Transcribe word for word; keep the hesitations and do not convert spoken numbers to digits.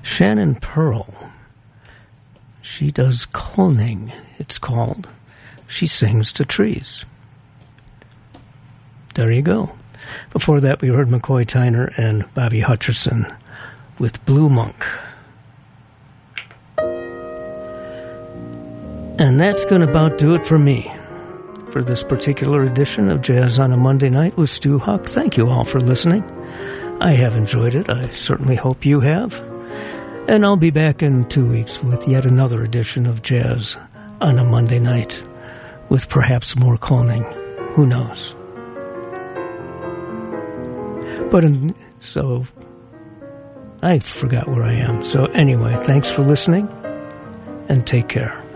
Shannon Pearl. She does Kolning, it's called. She sings to trees. There you go. Before that, we heard McCoy Tyner and Bobby Hutcherson with Blue Monk. And that's going to about do it for me for this particular edition of Jazz on a Monday Night with Stu Huck. Thank you all for listening. I have enjoyed it. I certainly hope you have. And I'll be back in two weeks with yet another edition of Jazz on a Monday Night with perhaps more Kolning. Who knows? But in, so I forgot where I am. So anyway, thanks for listening and take care.